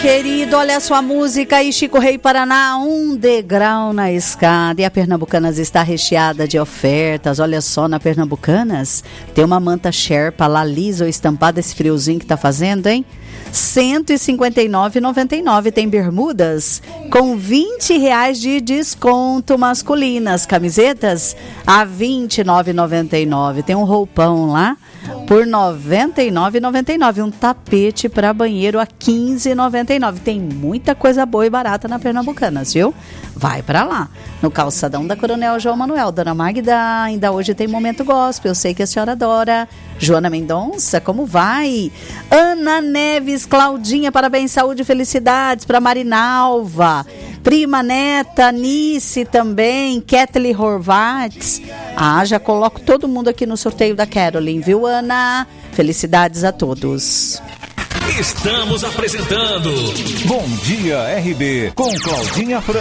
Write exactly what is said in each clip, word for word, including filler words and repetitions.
querido, olha a sua música aí, Chico Rei Paraná, um degrau na escada. E a Pernambucanas está recheada de ofertas. Olha só, na Pernambucanas tem uma manta Sherpa lá lisa ou estampada, esse friozinho que tá fazendo, hein? cento e cinquenta e nove reais e noventa e nove. Tem bermudas com vinte reais de desconto masculinas. Camisetas a vinte e nove reais e noventa e nove. Tem um roupão lá por noventa e nove reais e noventa e nove. Um tapete para banheiro a quinze reais e noventa e nove. Tem muita coisa boa e barata na Pernambucanas, viu? Vai para lá. No calçadão da Coronel João Manuel. Dona Magda, ainda hoje tem momento gospel. Eu sei que a senhora adora. Joana Mendonça, como vai? Ana Neves, Claudinha, parabéns, saúde e felicidades para Marinalva. Prima neta, Nice também, Kathleen Horvath. Ah, já coloco todo mundo aqui no sorteio da Caroline, viu, Ana? Felicidades a todos. Estamos apresentando Bom Dia R B com Claudinha Fran.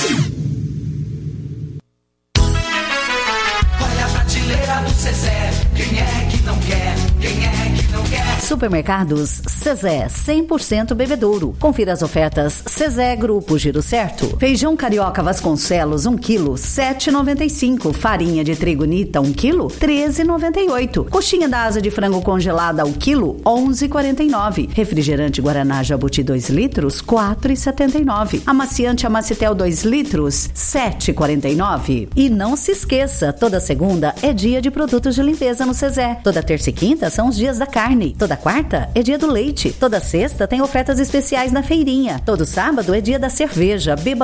Olha a prateleira do Zezé, quem é que não quer? Quem é que não quer? Supermercados Zezé, cem por cento bebedouro. Confira as ofertas Zezé Grupo Giro Certo. Feijão carioca Vasconcelos, um quilo, sete reais e noventa e cinco. Farinha de trigo Nita, um quilo, treze reais e noventa e oito. Coxinha da asa de frango congelada, ao quilo, onze reais e quarenta e nove. Refrigerante Guaraná Jabuti, dois litros, quatro reais e setenta e nove. Amaciante Amacitel, dois litros, sete reais e quarenta e nove. E não se esqueça, toda segunda é dia de produtos de limpeza no Zezé. Toda terça e quinta são os dias da carne. Toda quarta é dia do leite. Toda sexta tem ofertas especiais na feirinha. Todo sábado é dia da cerveja. Beba